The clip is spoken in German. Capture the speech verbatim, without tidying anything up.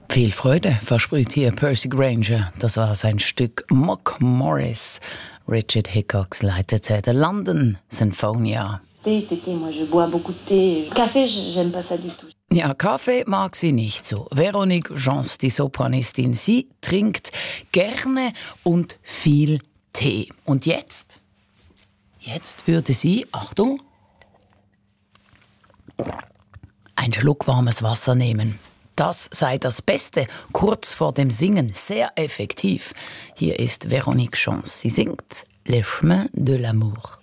Viel Freude versprüht hier Percy Grainger. Das war sein Stück Mock Morris. Richard Hickox leitete der London Sinfonia. Thé, thé, thé. Moi, je bois beaucoup de thé. Café, j'aime pas ça du tout. Ja, Kaffee mag sie nicht so. Veronique Gens, die Sopranistin, sie trinkt gerne und viel Tee. Und jetzt? Jetzt würde sie, Achtung, einen Schluck warmes Wasser nehmen. Das sei das Beste, kurz vor dem Singen, sehr effektiv. Hier ist Veronique Gens. Sie singt Les Chemins de l'amour.